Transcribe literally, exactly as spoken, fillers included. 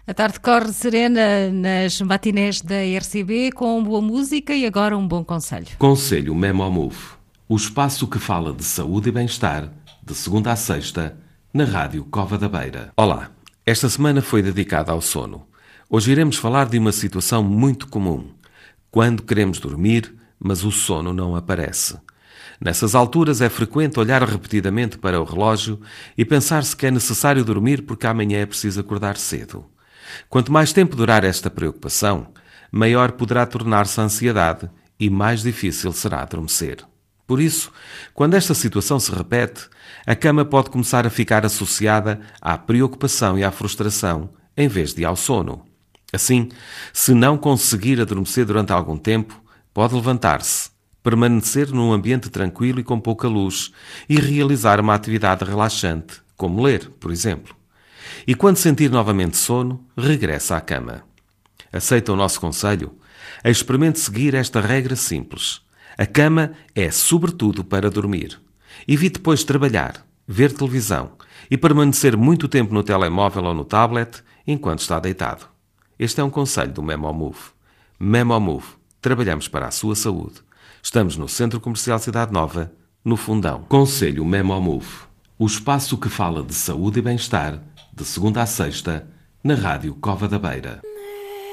A tarde corre serena nas matinés da R C B com boa música e agora um bom conselho. Conselho Memomove, o espaço que fala de saúde e bem-estar, de segunda a sexta, na Rádio Cova da Beira. Olá, esta semana foi dedicada ao sono. Hoje iremos falar de uma situação muito comum. Quando queremos dormir, mas o sono não aparece. Nessas alturas é frequente olhar repetidamente para o relógio e pensar-se que é necessário dormir porque amanhã é preciso acordar cedo. Quanto mais tempo durar esta preocupação, maior poderá tornar-se a ansiedade e mais difícil será adormecer. Por isso, quando esta situação se repete, a cama pode começar a ficar associada à preocupação e à frustração, em vez de ao sono. Assim, se não conseguir adormecer durante algum tempo, pode levantar-se, permanecer num ambiente tranquilo e com pouca luz e realizar uma atividade relaxante, como ler, por exemplo. E quando sentir novamente sono, regressa à cama. Aceita o nosso conselho? Experimente seguir esta regra simples. A cama é sobretudo para dormir. Evite depois trabalhar, ver televisão e permanecer muito tempo no telemóvel ou no tablet enquanto está deitado. Este é um conselho do Memomove. Memomove. Trabalhamos para a sua saúde. Estamos no Centro Comercial Cidade Nova, no Fundão. Conselho Memomove, o espaço que fala de saúde e bem-estar, de segunda a sexta, na Rádio Cova da Beira.